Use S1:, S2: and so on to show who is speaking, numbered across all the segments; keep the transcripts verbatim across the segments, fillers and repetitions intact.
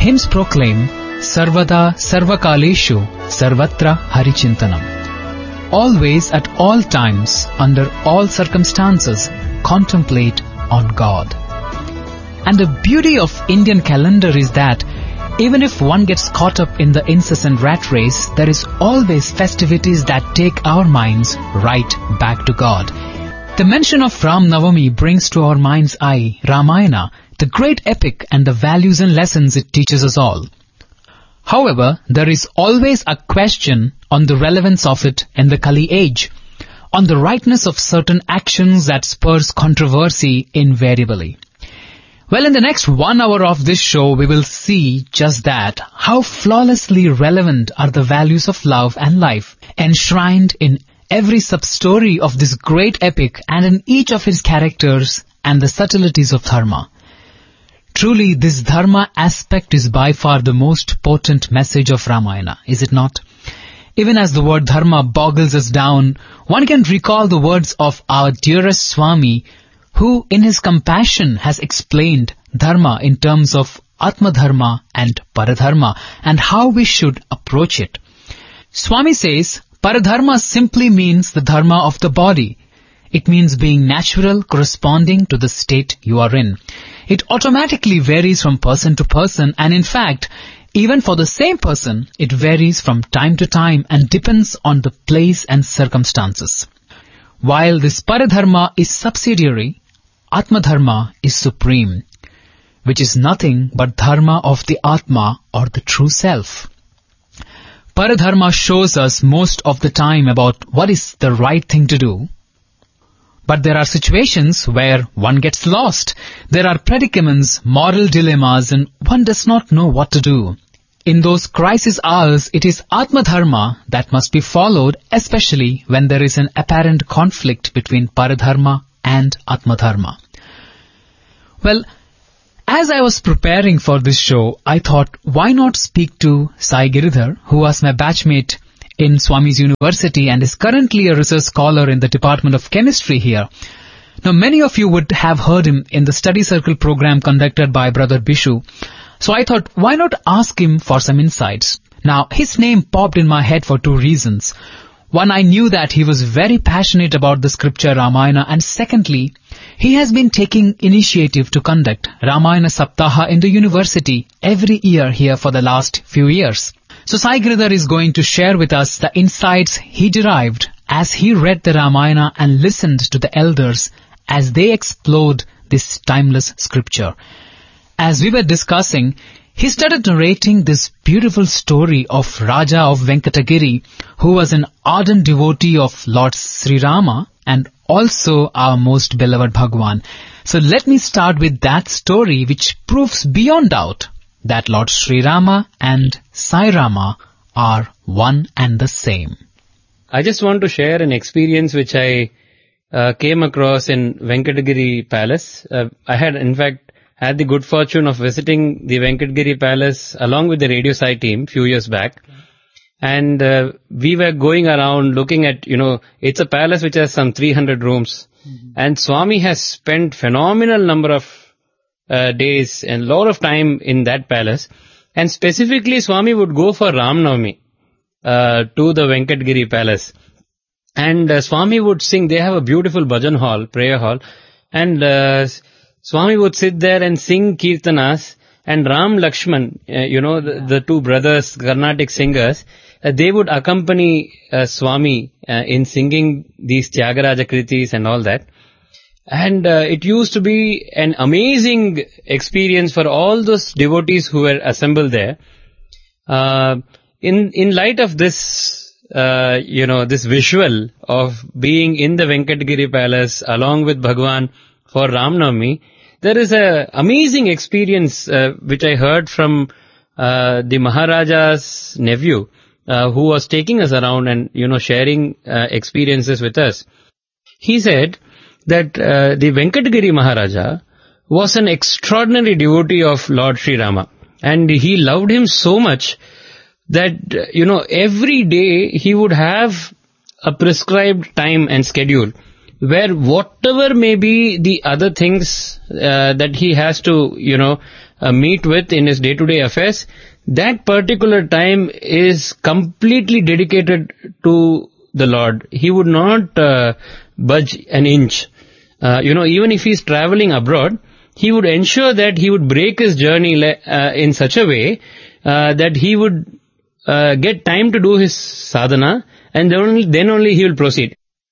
S1: hymns proclaim Sarvada Sarvakaleshu Sarvatra Harichintanam. Always, at all times, under all circumstances, contemplate on God. And the beauty of Indian calendar is that even if one gets caught up in the incessant rat race, there is always festivities that take our minds right back to God. The mention of Ram Navami brings to our mind's eye Ramayana, the great epic and the values and lessons it teaches us all. However, there is always a question on the relevance of it in the Kali age, on the rightness of certain actions that spurs controversy invariably. Well, in the next one hour of this show, we will see just that, how flawlessly relevant are the values of love and life, enshrined in every sub-story of this great epic and in each of its characters and the subtleties of dharma. Truly, this dharma aspect is by far the most potent message of Ramayana, is it not? Even as the word dharma boggles us down, one can recall the words of our dearest Swami, who in his compassion has explained dharma in terms of Atma Dharma and Paradharma and how we should approach it. Swami says, Paradharma simply means the dharma of the body. It means being natural, corresponding to the state you are in. It automatically varies from person to person, and in fact, even for the same person, it varies from time to time and depends on the place and circumstances. While this Paradharma is subsidiary, Atma Dharma is supreme, which is nothing but dharma of the Atma or the true self. Paradharma shows us most of the time about what is the right thing to do. But there are situations where one gets lost. There are predicaments, moral dilemmas, and one does not know what to do. In those crisis hours, it is Atma Dharma that must be followed, especially when there is an apparent conflict between Paradharma and Atma Dharma. Well, as I was preparing for this show, I thought, why not speak to Sai Giridhar, who was my batchmate in Swami's University and is currently a research scholar in the Department of Chemistry here. Now, many of you would have heard him in the study circle program conducted by Brother Bishu. So I thought, why not ask him for some insights? Now, his name popped in my head for two reasons. One, I knew that he was very passionate about the scripture Ramayana, and secondly, he has been taking initiative to conduct Ramayana Saptaha in the university every year here for the last few years. So Sai Giridhar is going to share with us the insights he derived as he read the Ramayana and listened to the elders as they explored this timeless scripture. As we were discussing, he started narrating this beautiful story of Raja of Venkatagiri, who was an ardent devotee of Lord Sri Rama and also our most beloved Bhagwan. So let me start with that story, which proves beyond doubt that Lord Sri Rama and Sai Rama are one and the same.
S2: I just want to share an experience which I uh, came across in Venkatagiri Palace. Uh, I had in fact had the good fortune of visiting the Venkatagiri Palace along with the Radio Sai team few years back. And uh, we were going around looking at, you know, it's a palace which has some three hundred rooms. Mm-hmm. And Swami has spent phenomenal number of uh, days and a lot of time in that palace. And specifically, Swami would go for Ram Navami uh, to the Venkatagiri Palace. And uh, Swami would sing. They have a beautiful bhajan hall, prayer hall. And uh, Swami would sit there and sing kirtanas. And Ram Lakshman, uh, you know, the, the two brothers, Carnatic singers, uh, they would accompany uh, Swami uh, in singing these Tyagaraja Kritis and all that. And uh, it used to be an amazing experience for all those devotees who were assembled there. Uh, in in light of this, uh, you know, this visual of being in the Venkatagiri Palace along with Bhagwan for Ram Navami, there is a amazing experience uh, which I heard from uh, the Maharaja's nephew, uh, who was taking us around and, you know, sharing uh, experiences with us. He said that uh, the Venkatagiri Maharaja was an extraordinary devotee of Lord Sri Rama, and he loved him so much that, you know, every day he would have a prescribed time and schedule where whatever may be the other things uh, that he has to, you know, uh, meet with in his day-to-day affairs, that particular time is completely dedicated to the Lord. He would not uh, budge an inch. Uh, you know, even if he's traveling abroad, he would ensure that he would break his journey uh, in such a way uh, that he would uh, get time to do his sadhana, and then only, then only he will proceed.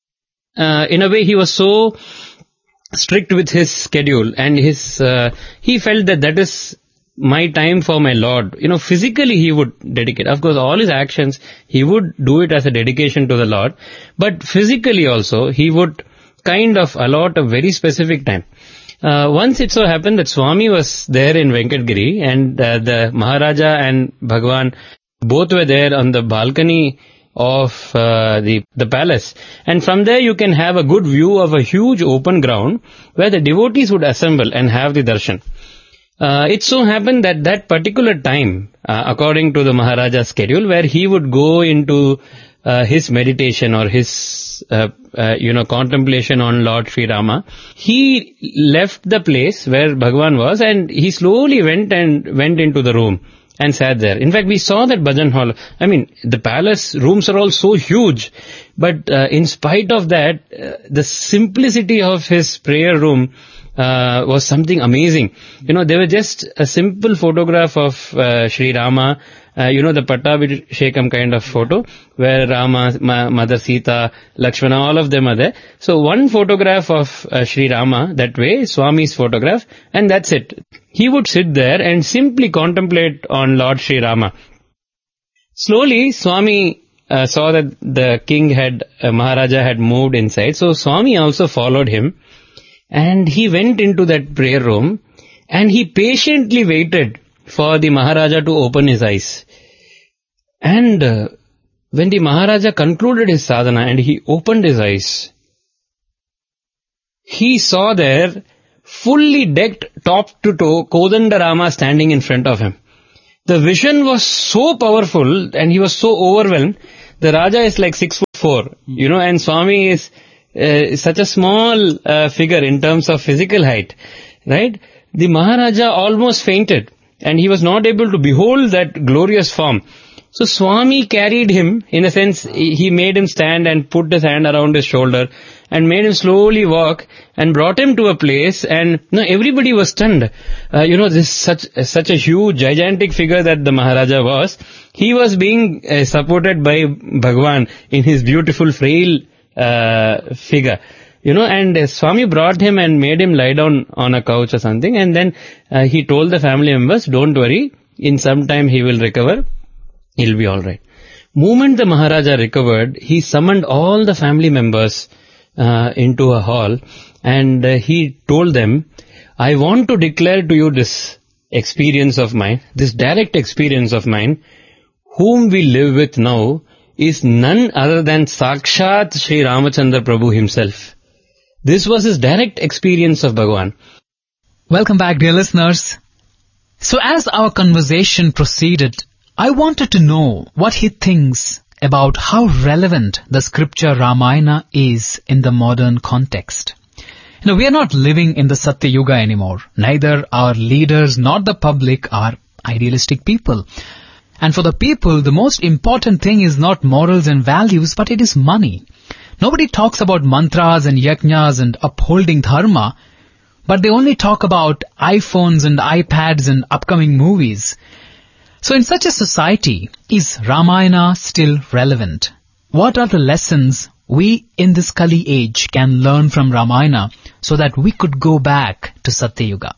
S2: Uh, in a way, he was so strict with his schedule, and his uh, he felt that that is my time for my Lord. You know, physically he would dedicate. Of course, all his actions, he would do it as a dedication to the Lord. But physically also, he would kind of allot a very specific time. Uh, once it so happened that Swami was there in Venkatgiri, and uh, the Maharaja and Bhagwan both were there on the balcony of uh, the the palace, and from there you can have a good view of a huge open ground where the devotees would assemble and have the darshan. Uh, it so happened that that particular time, uh, according to the Maharaja's schedule, where he would go into uh, his meditation or his uh, uh, you know contemplation on Lord Sri Rama, he left the place where Bhagwan was, and he slowly went and went into the room and sat there. In fact, we saw that bhajan hall. I mean, the palace rooms are all so huge, but uh, in spite of that, uh, the simplicity of his prayer room uh, was something amazing. You know, they were just a simple photograph of uh, Sri Rama, uh, you know, the Pattabhishekam kind of photo, where Rama, Ma- Mother Sita, Lakshmana, all of them are there. So one photograph of uh, Sri Rama, that way, Swami's photograph, and that's it. He would sit there and simply contemplate on Lord Sri Rama. Slowly, Swami uh, saw that the king had, uh, Maharaja had moved inside, so Swami also followed him, and he went into that prayer room, and he patiently waited for the Maharaja to open his eyes. And uh, when the Maharaja concluded his sadhana and he opened his eyes, he saw there, fully decked top to toe, Kodandarama standing in front of him. The vision was so powerful and he was so overwhelmed. The Raja is like six foot four, you know, and Swami is uh, such a small uh, figure in terms of physical height, right? The Maharaja almost fainted and he was not able to behold that glorious form. So Swami carried him, in a sense, he made him stand and put his hand around his shoulder and made him slowly walk and brought him to a place, and you know, everybody was stunned. Uh, you know, this such such a huge, gigantic figure that the Maharaja was. He was being uh, supported by Bhagwan in his beautiful, frail uh, figure. You know, and uh, Swami brought him and made him lie down on a couch or something, and then uh, he told the family members, don't worry, in some time he will recover. He'll be alright. Moment the Maharaja recovered, he summoned all the family members uh, into a hall, and uh, he told them, I want to declare to you this experience of mine, this direct experience of mine. Whom we live with now is none other than Sakshat Sri Ramachandra Prabhu himself. This was his direct experience of Bhagwan.
S1: Welcome back, dear listeners. So as our conversation proceeded, I wanted to know what he thinks about how relevant the scripture Ramayana is in the modern context. You know, we are not living in the Satya Yuga anymore. Neither our leaders nor the public are idealistic people. And for the people, the most important thing is not morals and values, but it is money. Nobody talks about mantras and yajnas and upholding dharma, but they only talk about iPhones and iPads and upcoming movies. So in such a society, is Ramayana still relevant? What are the lessons we in this Kali age can learn from Ramayana so that we could go back to Satya Yuga?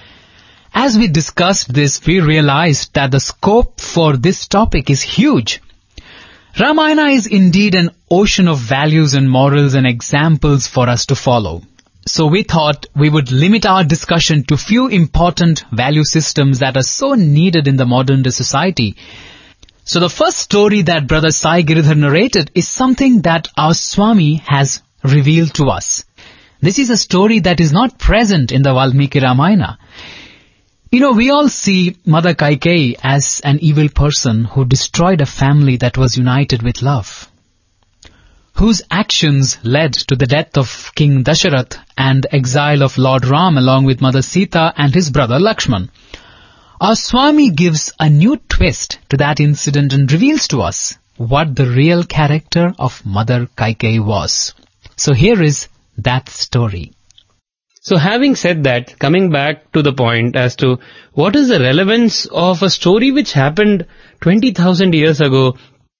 S1: As we discussed this, we realized that the scope for this topic is huge. Ramayana is indeed an ocean of values and morals and examples for us to follow. So we thought we would limit our discussion to few important value systems that are so needed in the modern day society. So the first story that Brother Sai Giridhar narrated is something that our Swami has revealed to us. This is a story that is not present in the Valmiki Ramayana. You know, we all see Mother Kaikeyi as an evil person who destroyed a family that was united with love, whose actions led to the death of King Dasharath and exile of Lord Ram along with Mother Sita and his brother Lakshman. Our Swami gives a new twist to that incident and reveals to us what the real character of Mother Kaikeyi was. So here is that story.
S2: So having said that, coming back to the point as to what is the relevance of a story which happened twenty thousand years ago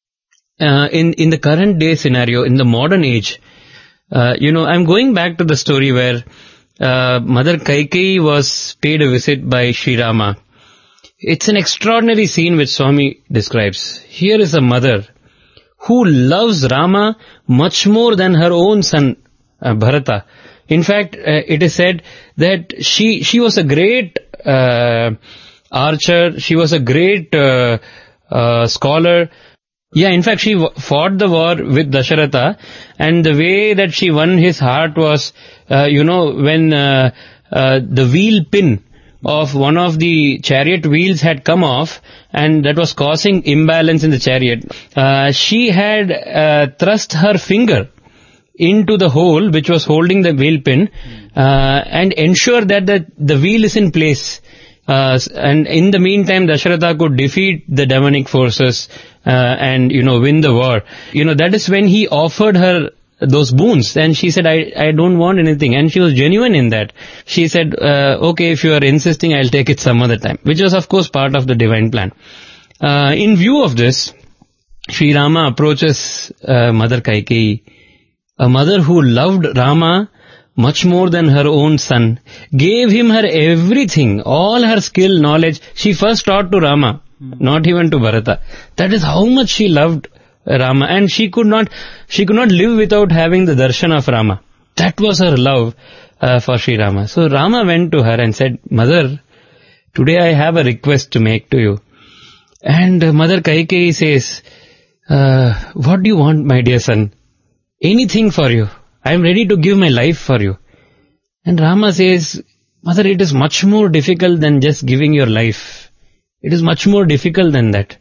S2: uh, in, in the current day scenario, in the modern age. Uh, you know, I'm going back to the story where uh, Mother Kaikeyi was paid a visit by Sri Rama. It's an extraordinary scene which Swami describes. Here is a mother who loves Rama much more than her own son uh, Bharata. In fact, uh, it is said that she she was a great uh, archer, she was a great uh, uh, scholar. Yeah, in fact, she w- fought the war with Dasharatha, and the way that she won his heart was, uh, you know, when uh, uh, the wheel pin of one of the chariot wheels had come off, and that was causing imbalance in the chariot. Uh, she had uh, thrust her finger into the hole which was holding the wheel pin, uh, and ensure that the, the wheel is in place. Uh, and in the meantime, Dasharatha could defeat the demonic forces, uh, and, you know, win the war. You know, that is when he offered her those boons, and she said, I, I don't want anything, and she was genuine in that. She said, uh, okay, if you are insisting, I'll take it some other time, which was of course part of the divine plan. Uh, in view of this, Sri Rama approaches uh, Mother Kaikeyi, a mother who loved Rama much more than her own son, gave him her everything, all her skill, knowledge. She first taught to Rama, mm. not even to Bharata. That is how much she loved Rama, and she could not, she could not live without having the darshan of Rama. That was her love uh, for Sri Rama. So Rama went to her and said, Mother, today I have a request to make to you. And uh, Mother Kaikeyi says, uh, what do you want, my dear son? Anything for you. I am ready to give my life for you. And Rama says, Mother, it is much more difficult than just giving your life. It is much more difficult than that.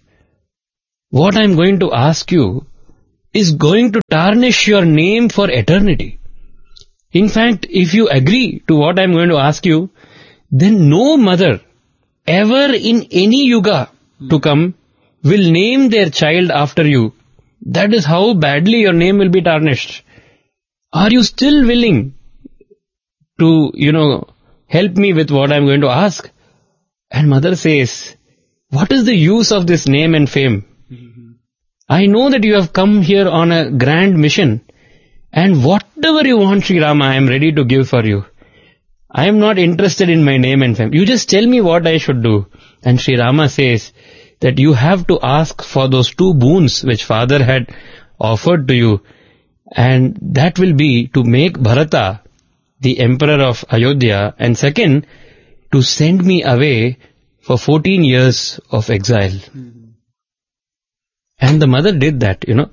S2: What I am going to ask you is going to tarnish your name for eternity. In fact, if you agree to what I am going to ask you, then no mother ever in any yuga to come will name their child after you. That is how badly your name will be tarnished. Are you still willing to, you know, help me with what I am going to ask? And mother says, what is the use of this name and fame? Mm-hmm. I know that you have come here on a grand mission, and whatever you want, Sri Rama, I am ready to give for you. I am not interested in my name and fame. You just tell me what I should do. And Sri Rama says that you have to ask for those two boons which father had offered to you. And that will be to make Bharata the emperor of Ayodhya, and second, to send me away for fourteen years of exile. Mm-hmm. And the mother did that, you know.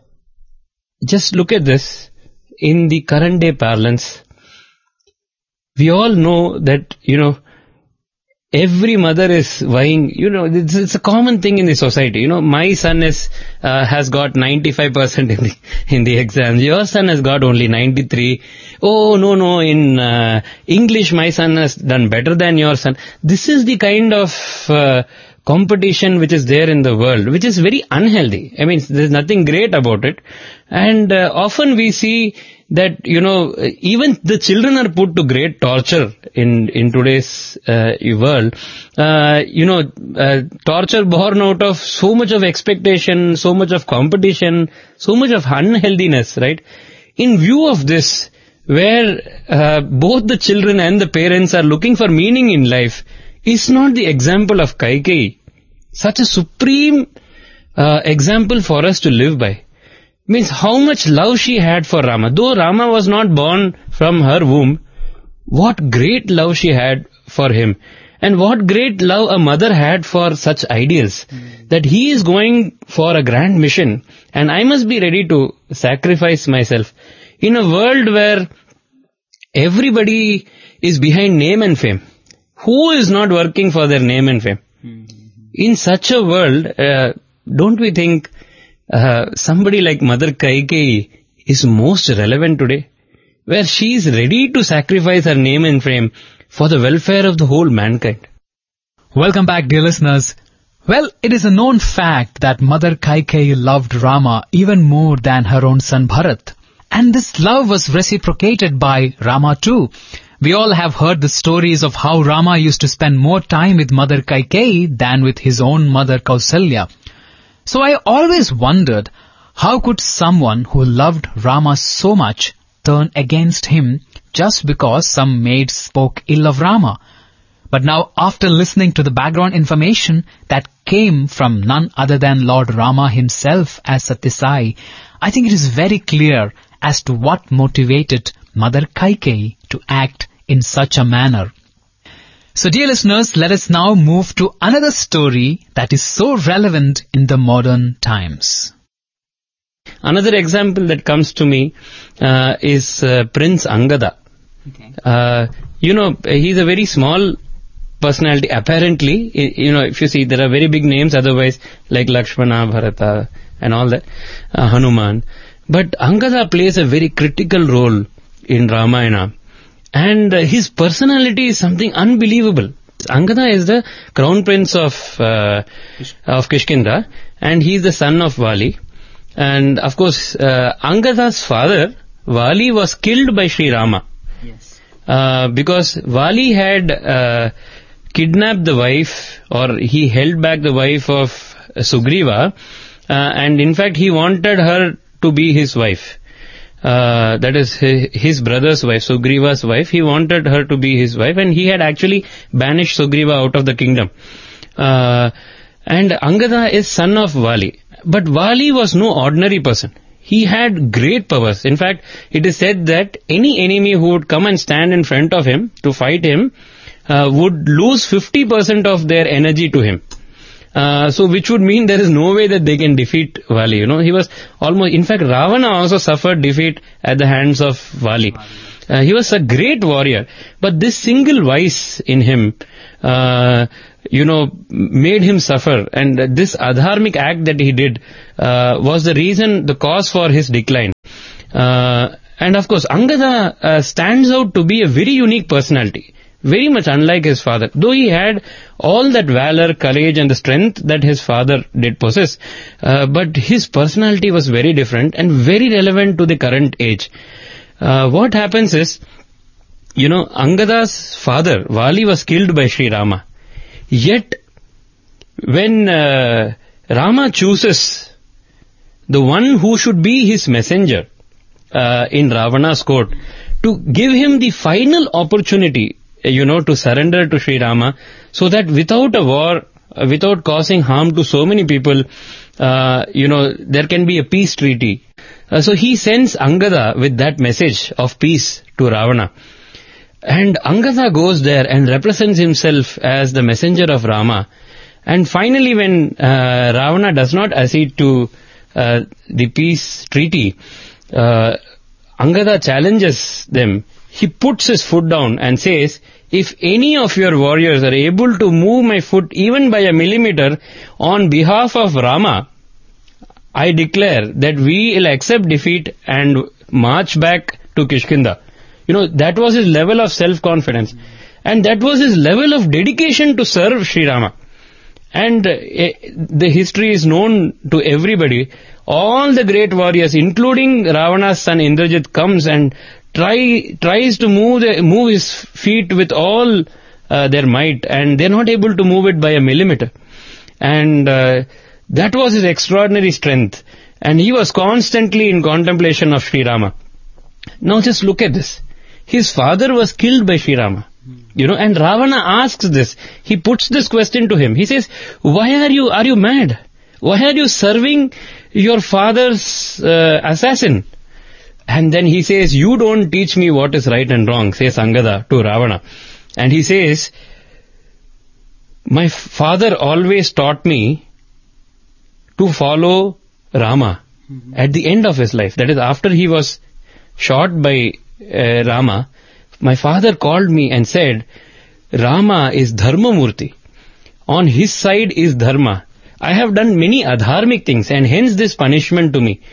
S2: Just look at this. In the current day parlance, we all know that, you know, every mother is vying, you know, it's, it's a common thing in the society. You know, my son is, uh, has got ninety-five percent in the, in the exams. Your son has got only ninety-three. Oh, no, no, in, uh, English my son has done better than your son. This is the kind of, uh, competition which is there in the world, which is very unhealthy. I mean, there's nothing great about it. And, uh, often we see that, you know, even the children are put to great torture in, in today's, uh, world. Uh, you know, uh, torture born out of so much of expectation, so much of competition, so much of unhealthiness, right? In view of this, where, uh, both the children and the parents are looking for meaning in life, is not the example of Kaikeyi such a supreme, uh, example for us to live by? Means how much love she had for Rama. Though Rama was not born from her womb, what great love she had for him. And what great love a mother had for such ideals. Mm. That he is going for a grand mission, and I must be ready to sacrifice myself. In a world where everybody is behind name and fame, who is not working for their name and fame? Mm-hmm. In such a world, uh, don't we think Uh, somebody like Mother Kaikeyi is most relevant today, where she is ready to sacrifice her name and fame for the welfare of the whole mankind?
S1: Welcome back, dear listeners. Well, it is a known fact that Mother Kaikeyi loved Rama even more than her own son Bharat. And this love was reciprocated by Rama too. We all have heard the stories of how Rama used to spend more time with Mother Kaikeyi than with his own mother Kausalya. So I always wondered, how could someone who loved Rama so much turn against him just because some maid spoke ill of Rama? But now, after listening to the background information that came from none other than Lord Rama himself as Satyasai, I think it is very clear as to what motivated Mother Kaikeyi to act in such a manner. So dear listeners, let us now move to another story that is so relevant in the modern times.
S2: Another example that comes to me uh, is uh, Prince Angada. Okay. Uh, you know, he's a very small personality, apparently. You know, if you see, there are very big names otherwise, like Lakshmana, Bharata, and all that, uh, Hanuman. But Angada plays a very critical role in Ramayana. And uh, his personality is something unbelievable. Angada is the crown prince of uh, of Kishkinda, and he is the son of Vali. And of course, uh, Angada's father, Vali, was killed by Sri Rama. Yes. Uh, because Vali had uh, kidnapped the wife, or he held back the wife of Sugriva, uh, and in fact he wanted her to be his wife. Uh, that is his, his brother's wife, Sugriva's wife. He wanted her to be his wife, and he had actually banished Sugriva out of the kingdom. Uh, and Angada is son of Vali. But Vali was no ordinary person. He had great powers. In fact, it is said that any enemy who would come and stand in front of him to fight him uh, would lose fifty percent of their energy to him. Uh, so which would mean there is no way that they can defeat Vali. You know, he was almost, in fact, Ravana also suffered defeat at the hands of Vali. Uh, he was a great warrior, but this single vice in him, uh, you know, made him suffer, and this adharmic act that he did uh, was the reason, the cause for his decline. Uh, and of course, Angada uh, stands out to be a very unique personality. Very much unlike his father. Though he had all that valor, courage and the strength that his father did possess, uh, but his personality was very different and very relevant to the current age. Uh, what happens is, you know, Angada's father, Vali, was killed by Sri Rama. Yet, when uh, Rama chooses the one who should be his messenger uh, in Ravana's court to give him the final opportunity, you know, to surrender to Sri Rama, so that without a war, uh, without causing harm to so many people, uh, you know, there can be a peace treaty. Uh, so he sends Angada with that message of peace to Ravana. And Angada goes there and represents himself as the messenger of Rama. And finally, when uh, Ravana does not accede to uh, the peace treaty, uh, Angada challenges them. He puts his foot down and says, if any of your warriors are able to move my foot even by a millimeter on behalf of Rama, I declare that we will accept defeat and march back to Kishkinda. You know, that was his level of self-confidence. And that was his level of dedication to serve Sri Rama. And uh, the history is known to everybody. All the great warriors, including Ravana's son Indrajit, comes and try tries to move the, move his feet with all uh, their might, and they're not able to move it by a millimeter. And uh, that was his extraordinary strength. And he was constantly in contemplation of Sri Rama. Now just look at this. His father was killed by Sri Rama. You know, and Ravana asks this. He puts this question to him. He says, why are you, are you mad? Why are you serving your father's uh, assassin? And then he says, you don't teach me what is right and wrong, says Angada to Ravana. And he says, my father always taught me to follow Rama mm-hmm. at the end of his life. That is, after he was shot by uh, Rama, my father called me and said, Rama is Dharma Murti. On his side is Dharma. I have done many adharmic things, and hence this punishment to me.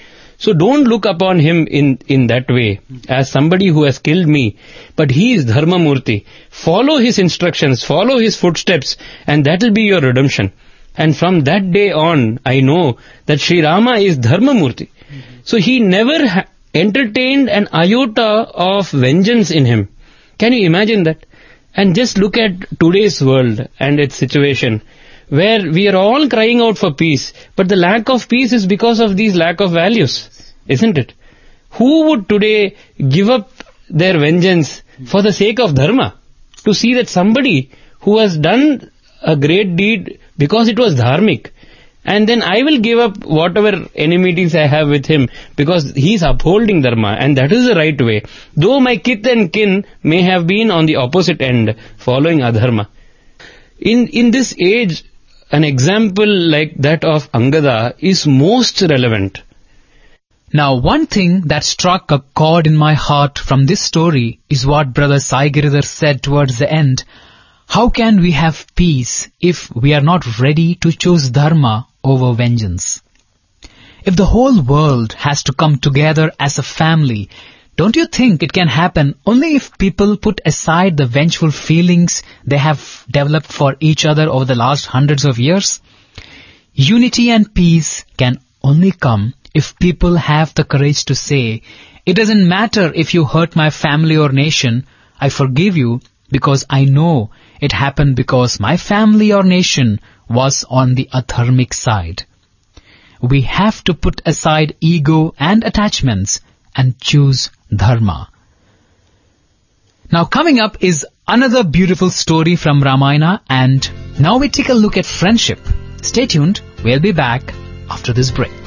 S2: So don't look upon him in, in that way, as somebody who has killed me, but he is Dharma Murti. Follow his instructions, follow his footsteps, and that will be your redemption. And from that day on, I know that Sri Rama is Dharma Murti. Mm-hmm. So he never ha- entertained an iota of vengeance in him. Can you imagine that? And just look at today's world and its situation, where we are all crying out for peace, but the lack of peace is because of these lack of values, isn't it? Who would today give up their vengeance for the sake of dharma, to see that somebody who has done a great deed because it was dharmic, and then I will give up whatever enmities I have with him because he is upholding dharma, and that is the right way, though my kith and kin may have been on the opposite end following adharma. In in this age, an example like that of Angada is most relevant.
S1: Now, one thing that struck a chord in my heart from this story is what Brother Sai Giridhar said towards the end. How can we have peace if we are not ready to choose dharma over vengeance? If the whole world has to come together as a family, don't you think it can happen only if people put aside the vengeful feelings they have developed for each other over the last hundreds of years? Unity and peace can only come if people have the courage to say, it doesn't matter if you hurt my family or nation, I forgive you because I know it happened because my family or nation was on the adharmic side. We have to put aside ego and attachments and choose dharma. Now coming up is another beautiful story from Ramayana, and now we take a look at friendship. Stay tuned, we'll be back after this break.